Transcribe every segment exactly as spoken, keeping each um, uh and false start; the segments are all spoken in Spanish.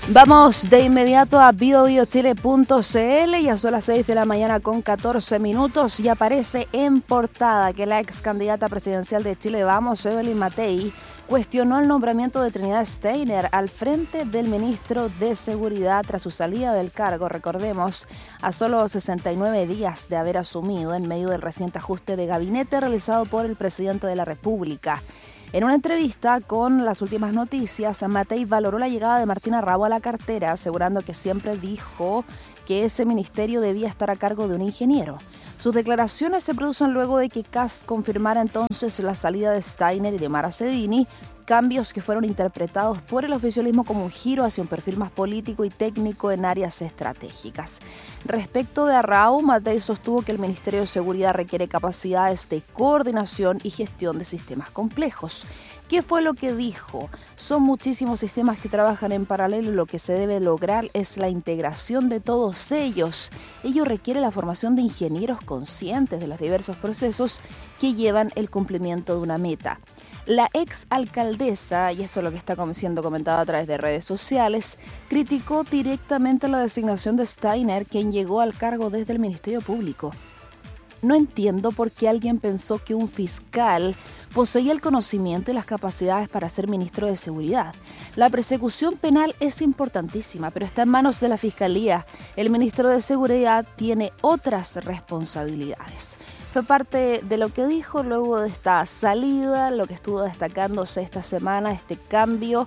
Vamos de inmediato a bio bio chile punto c l, ya son las seis de la mañana con catorce minutos y aparece en portada que la ex candidata presidencial de Chile Vamos, Evelyn Matei, cuestionó el nombramiento de Trinidad Steiner al frente del ministro de Seguridad tras su salida del cargo, recordemos, a solo sesenta y nueve días de haber asumido en medio del reciente ajuste de gabinete realizado por el presidente de la República. En una entrevista con Las Últimas Noticias, Matei valoró la llegada de Martina Rabo a la cartera, asegurando que siempre dijo que ese ministerio debía estar a cargo de un ingeniero. Sus declaraciones se producen luego de que Kast confirmara entonces la salida de Steiner y de Mara Cedini, cambios que fueron interpretados por el oficialismo como un giro hacia un perfil más político y técnico en áreas estratégicas. Respecto de Rao, Matei sostuvo que el Ministerio de Seguridad requiere capacidades de coordinación y gestión de sistemas complejos. ¿Qué fue lo que dijo? Son muchísimos sistemas que trabajan en paralelo y lo que se debe lograr es la integración de todos ellos. Ello requiere la formación de ingenieros conscientes de los diversos procesos que llevan el cumplimiento de una meta. La ex alcaldesa, y esto es lo que está siendo comentado a través de redes sociales, criticó directamente la designación de Steiner, quien llegó al cargo desde el Ministerio Público. No entiendo por qué alguien pensó que un fiscal poseía el conocimiento y las capacidades para ser ministro de Seguridad. La persecución penal es importantísima, pero está en manos de la Fiscalía. El ministro de Seguridad tiene otras responsabilidades. Fue parte de lo que dijo luego de esta salida, lo que estuvo destacándose esta semana, este cambio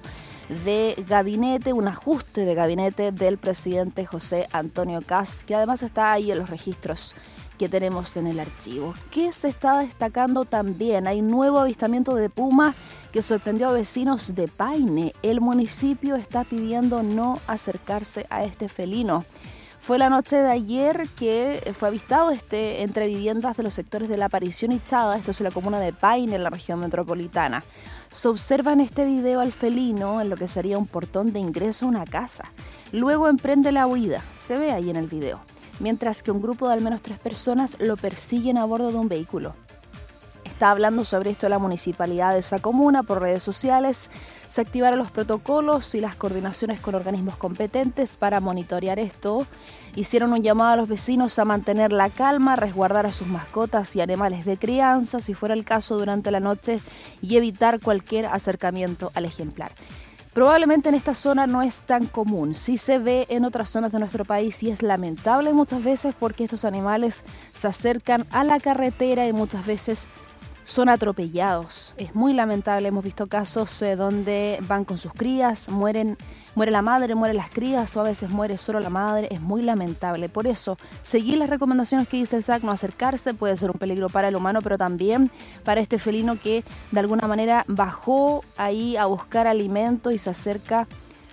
de gabinete, un ajuste de gabinete del presidente José Antonio Kast, que además está ahí en los registros que tenemos en el archivo. ¿Qué se está destacando también? Hay un nuevo avistamiento de puma que sorprendió a vecinos de Paine. El municipio está pidiendo no acercarse a este felino. Fue la noche de ayer que fue avistado este entre viviendas de los sectores de La Aparición y Chada, esto es en la comuna de Paine, en la región metropolitana. Se observa en este video al felino en lo que sería un portón de ingreso a una casa. Luego emprende la huida, se ve ahí en el video, mientras que un grupo de al menos tres personas lo persiguen a bordo de un vehículo. Está hablando sobre esto la municipalidad de esa comuna por redes sociales. Se activaron los protocolos y las coordinaciones con organismos competentes para monitorear esto. Hicieron un llamado a los vecinos a mantener la calma, resguardar a sus mascotas y animales de crianza, si fuera el caso durante la noche, y evitar cualquier acercamiento al ejemplar. Probablemente en esta zona no es tan común, sí se ve en otras zonas de nuestro país y es lamentable muchas veces porque estos animales se acercan a la carretera y muchas veces son atropellados. Es muy lamentable, hemos visto casos eh, donde van con sus crías, mueren, muere la madre, mueren las crías o a veces muere solo la madre, es muy lamentable. Por eso, seguir las recomendaciones que dice el S A C, no acercarse, puede ser un peligro para el humano, pero también para este felino que de alguna manera bajó ahí a buscar alimento y se acerca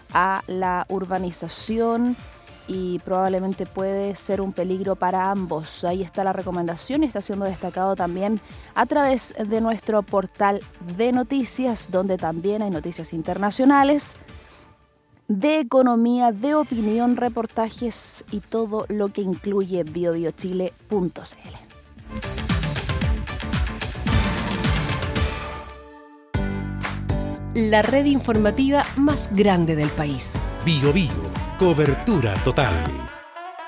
a la urbanización y probablemente puede ser un peligro para ambos. Ahí está la recomendación y está siendo destacado también a través de nuestro portal de noticias, donde también hay noticias internacionales, de economía, de opinión, reportajes y todo lo que incluye bio bio chile punto c l. La red informativa más grande del país. Bio Bio, cobertura total.